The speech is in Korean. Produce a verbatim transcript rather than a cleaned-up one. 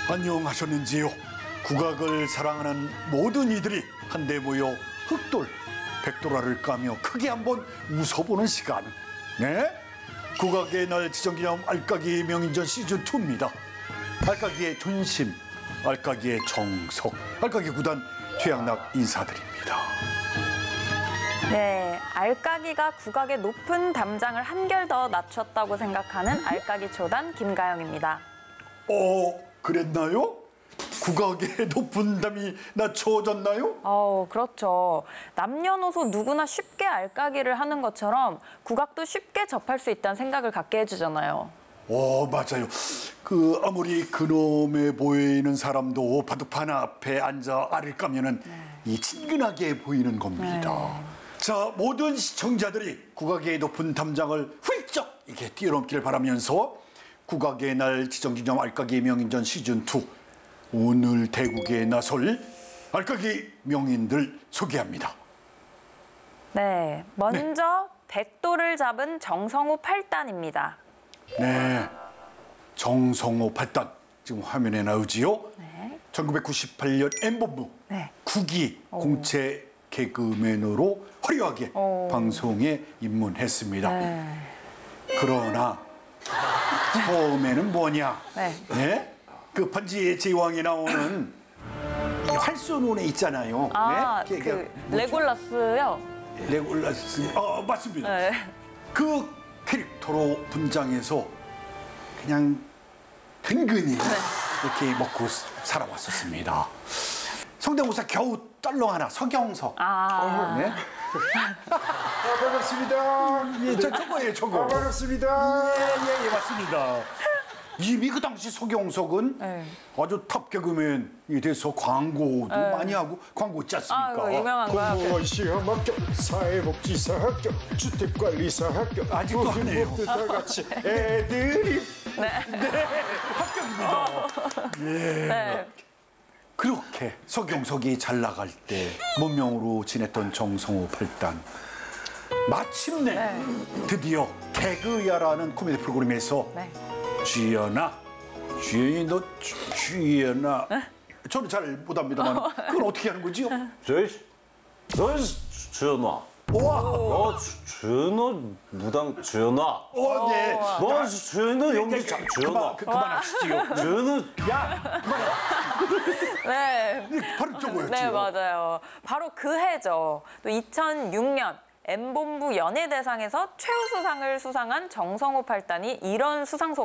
안녕하셨는지요? 국악을 사랑하는 모든 이들이 한데 모여 흑돌, 백돌화를 까며 크게 한번 웃어보는 시간. 네? 국악의 날 지정기념 알까기 명인전 시즌이입니다. 알까기의 존심, 알까기의 정석, 알까기 구단 최양락 인사드립니다. 네, 알까기가 국악의 높은 담장을 한결 더 낮췄다고 생각하는 알까기 초단 김가영입니다. 어, 그랬나요? 국악의 높은 담이 낮춰졌나요? 어, 그렇죠. 남녀노소 누구나 쉽게 알까기를 하는 것처럼 국악도 쉽게 접할 수 있다는 생각을 갖게 해주잖아요. 어, 맞아요. 그 아무리 근엄해 보이는 사람도 바둑판 앞에 앉아 알을 까면은 네. 이 친근하게 보이는 겁니다. 네. 자, 모든 시청자들이 국악의 높은 담장을 훌쩍 이렇게 뛰어넘기를 바라면서 국악의 날 지정기념 알까기 명인전 시즌이 오늘 대국에 나설 알까기 명인들 소개합니다. 네, 먼저 백돌을 잡은 정성호 팔단입니다. 네, 정성호 팔단 지금 화면에 나오지요. 네. 천구백구십팔 년 엠본부 네. 국기 공채 개그맨으로 화려하게 오. 방송에 입문했습니다. 네. 그러나 처음에는 뭐냐? 네. 네? 그 반지의 제왕에 나오는 이 활쏘눈에 있잖아요. 아, 네? 걔가 그 뭐죠? 레골라스요? 레골라스. 어, 맞습니다. 네. 그 캐릭터로 분장해서 그냥 근근히 이렇게 먹고 살아왔었습니다. 성대모사 겨우 떨렁 하나 서경석. 아. 네. 아, 반갑습니다. 예, 저 저거예요, 저거. 아, 반갑습니다. 예, 예, 맞습니다. 이미 그 당시 서경석은 네. 아주 탑 개그맨이 돼서 광고도 많이 하고 광고 있지 아, 않습니까? 그거 유명한 거야. 공무원 시험 합격, 사회복지사 합격, 주택관리사 합격. 아직도 하네요. 모두 다 같이 애들이 합격입니다. 예. 네. 그렇게 서경석이 잘 나갈 때 문명으로 지냈던 정성호 팔단. 마침내 네. 드디어 개그야라는 코미디 프로그램에서 네. 주연아, 주연이 너 주- 주연아. 저는 잘 못합니다만 그건 어떻게 하는 거지요? 저희 너 주연아. 와, 너 주연아 무당 주연아. 와, 네. 너 주연아 연기 잘 주연아. 그만, 그, 그만하시지요. 주연아 야, 그만해. 네. 바로 저거였지요. 네, 맞아요. 바로 그 해죠. 또 이천육 년 엠본부 연예대상에서 최우수상을 수상한 정성호 팔단이 이런 수상 소감